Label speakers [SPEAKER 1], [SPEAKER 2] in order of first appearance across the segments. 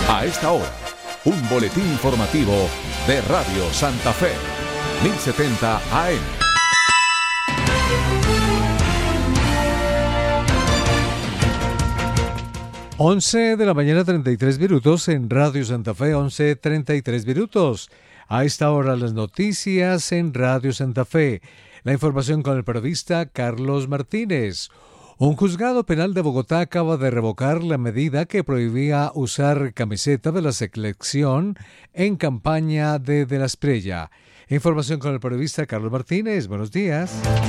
[SPEAKER 1] A esta hora, un boletín informativo de Radio Santa Fe, 1070 AM.
[SPEAKER 2] 11 de la mañana, 33 minutos en Radio Santa Fe, 11:33 minutos. A esta hora las noticias en Radio Santa Fe. La información con el periodista Carlos Martínez. Un juzgado penal de Bogotá acaba de revocar la medida que prohibía usar camiseta de la selección en campaña de la Espriella. Información con el periodista Carlos Martínez. Buenos días.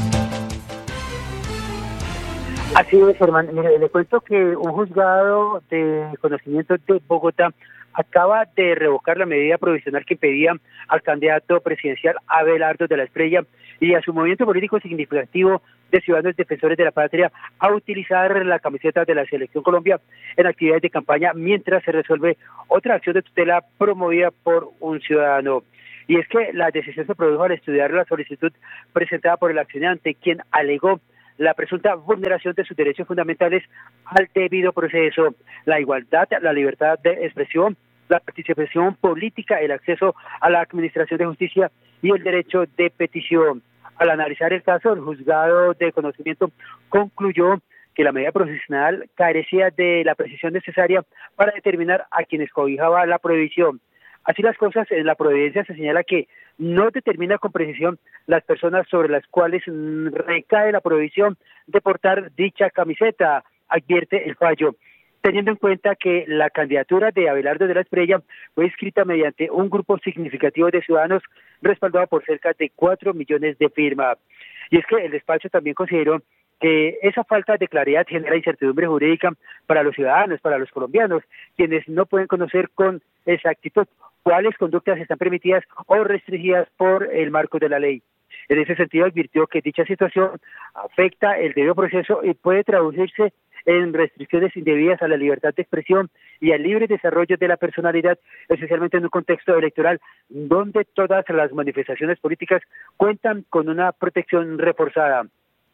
[SPEAKER 3] Así es, hermano. Mire, le cuento que un juzgado de conocimiento de Bogotá acaba de revocar la medida provisional que impedía al candidato presidencial Abelardo de la Espriella y a su movimiento político significativo de ciudadanos defensores de la patria a utilizar la camiseta de la Selección Colombia en actividades de campaña mientras se resuelve otra acción de tutela promovida por un ciudadano. Y es que la decisión se produjo al estudiar la solicitud presentada por el accionante, quien alegó la presunta vulneración de sus derechos fundamentales al debido proceso, la igualdad, la libertad de expresión, la participación política, el acceso a la administración de justicia y el derecho de petición. Al analizar el caso, el juzgado de conocimiento concluyó que la medida provisional carecía de la precisión necesaria para determinar a quienes cobijaba la prohibición. Así las cosas, en la providencia se señala que no determina con precisión las personas sobre las cuales recae la prohibición de portar dicha camiseta, advierte el fallo, teniendo en cuenta que la candidatura de Abelardo de la Espriella fue inscrita mediante un grupo significativo de ciudadanos respaldado por cerca de 4 millones de firmas. Y es que el despacho también consideró que esa falta de claridad genera incertidumbre jurídica para los ciudadanos, para los colombianos, quienes no pueden conocer con exactitud cuáles conductas están permitidas o restringidas por el marco de la ley. En ese sentido, advirtió que dicha situación afecta el debido proceso y puede traducirse en restricciones indebidas a la libertad de expresión y al libre desarrollo de la personalidad, especialmente en un contexto electoral donde todas las manifestaciones políticas cuentan con una protección reforzada.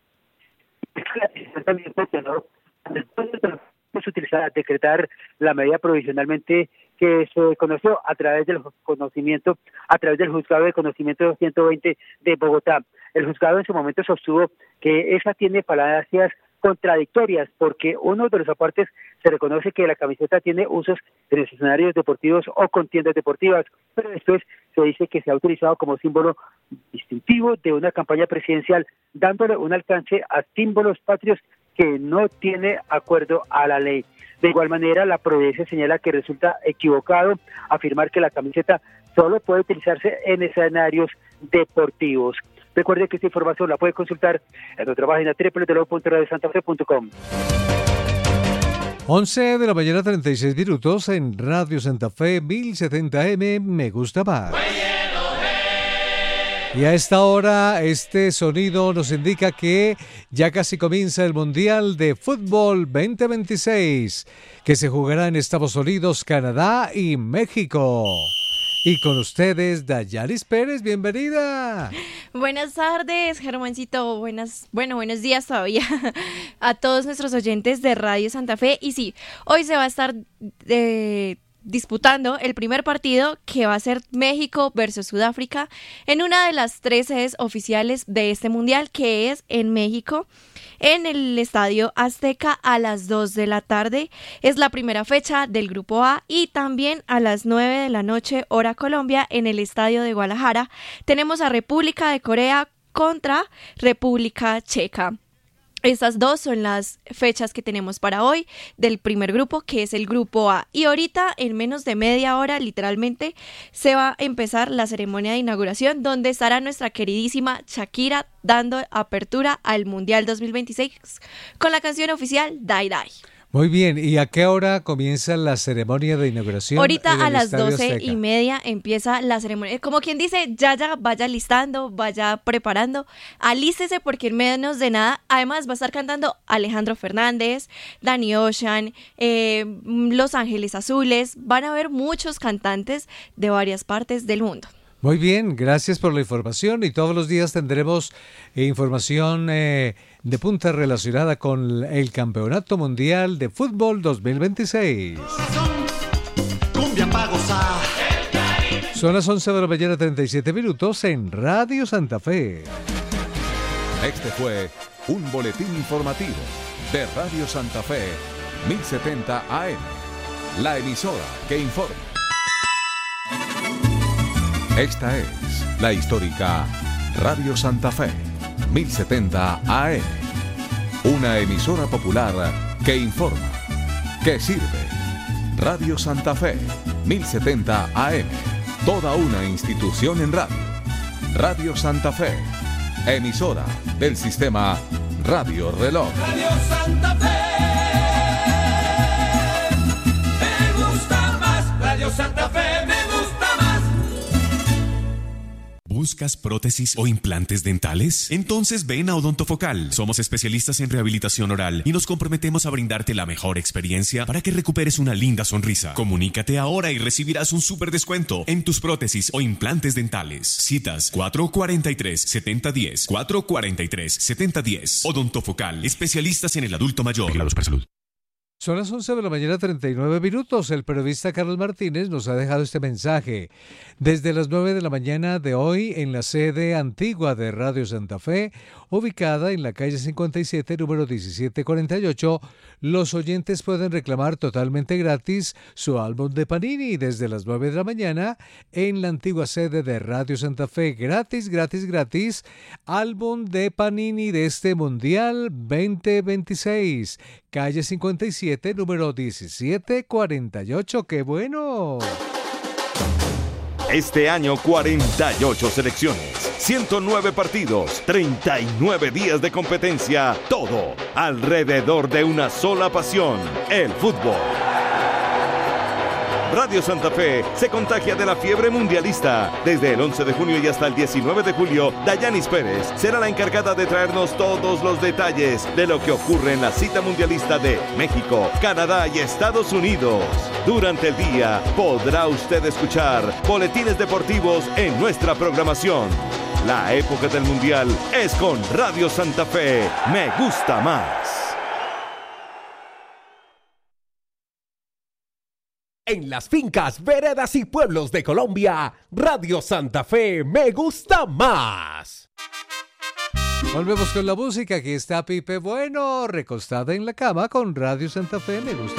[SPEAKER 3] También es utilizada decretar la medida provisionalmente que se conoció a través del conocimiento, a través del juzgado de conocimiento 120 de Bogotá. El juzgado en su momento sostuvo que esa tiene falacias contradictorias, porque uno de los apartes se reconoce que la camiseta tiene usos en escenarios deportivos o contiendas deportivas, pero después se dice que se ha utilizado como símbolo distintivo de una campaña presidencial, dándole un alcance a símbolos patrios que no tiene acuerdo a la ley. De igual manera, la providencia señala que resulta equivocado afirmar que la camiseta solo puede utilizarse en escenarios deportivos. Recuerde que esta información la puede consultar en nuestra página www.radiosantafe.com.
[SPEAKER 2] 11 de la mañana, 36 minutos en Radio Santa Fe, 1070M, me gusta más. Y a esta hora, este sonido nos indica que ya casi comienza el Mundial de Fútbol 2026, que se jugará en Estados Unidos, Canadá y México. Y con ustedes, Dayanis Pérez, bienvenida.
[SPEAKER 4] Buenas tardes, Germancito. Buenos días todavía a todos nuestros oyentes de Radio Santa Fe. Y sí, hoy se va a estar disputando el primer partido, que va a ser México versus Sudáfrica, en una de las 3 sedes oficiales de este mundial, que es en México, en el Estadio Azteca a las 2 de la tarde. Es la primera fecha del Grupo A, y también a las 9 de la noche, hora Colombia, en el Estadio de Guadalajara, tenemos a República de Corea contra República Checa. Estas dos son las fechas que tenemos para hoy del primer grupo, que es el Grupo A. Y ahorita, en menos de media hora, literalmente, se va a empezar la ceremonia de inauguración, donde estará nuestra queridísima Shakira dando apertura al Mundial 2026 con la canción oficial Die Die.
[SPEAKER 2] Muy bien, ¿y a qué hora comienza la ceremonia de inauguración?
[SPEAKER 4] Ahorita a las 12:30 empieza la ceremonia. Como quien dice, ya vaya listando, vaya preparando, alístese, porque en menos de nada, además va a estar cantando Alejandro Fernández, Danny Ocean, Los Ángeles Azules. Van a haber muchos cantantes de varias partes del mundo.
[SPEAKER 2] Muy bien, gracias por la información, y todos los días tendremos información de punta relacionada con el Campeonato Mundial de Fútbol 2026.
[SPEAKER 5] cumbia pa' gozar.
[SPEAKER 2] Son las 11 de la mañana, 37 minutos en Radio Santa Fe.
[SPEAKER 1] Este fue un boletín informativo de Radio Santa Fe, 1070 AM, la emisora que informa. Esta es la histórica Radio Santa Fe, 1070 AM, una emisora popular que informa, que sirve. Radio Santa Fe, 1070 AM, toda una institución en radio. Radio Santa Fe, emisora del sistema Radio Reloj.
[SPEAKER 6] Radio Santa Fe, me gusta más. Radio Santa Fe, me gusta más.
[SPEAKER 7] ¿Buscas prótesis o implantes dentales? Entonces ven a Odontofocal. Somos especialistas en rehabilitación oral y nos comprometemos a brindarte la mejor experiencia para que recuperes una linda sonrisa. Comunícate ahora y recibirás un súper descuento en tus prótesis o implantes dentales. Citas 443-7010, 443-7010. Odontofocal, especialistas en el adulto mayor. Vigilados por salud.
[SPEAKER 2] Son las 11 de la mañana, 39 minutos. El periodista Carlos Martínez nos ha dejado este mensaje. Desde las 9 de la mañana de hoy, en la sede antigua de Radio Santa Fe, ubicada en la calle 57, número 1748, los oyentes pueden reclamar totalmente gratis su álbum de Panini desde las 9 de la mañana en la antigua sede de Radio Santa Fe. Gratis, gratis, gratis. Álbum de Panini de este Mundial 2026. Calle 57, número 1748. ¡Qué bueno!
[SPEAKER 8] Este año 48 selecciones, 109 partidos, 39 días de competencia, todo alrededor de una sola pasión, el fútbol. Radio Santa Fe se contagia de la fiebre mundialista. Desde el 11 de junio y hasta el 19 de julio, Dayanis Pérez será la encargada de traernos todos los detalles de lo que ocurre en la cita mundialista de México, Canadá y Estados Unidos. Durante el día podrá usted escuchar boletines deportivos en nuestra programación. La época del mundial es con Radio Santa Fe. Me gusta más.
[SPEAKER 9] En las fincas, veredas y pueblos de Colombia, Radio Santa Fe me gusta más.
[SPEAKER 2] Volvemos con la música. Aquí está Pipe Bueno, recostada en la cama con Radio Santa Fe me gusta.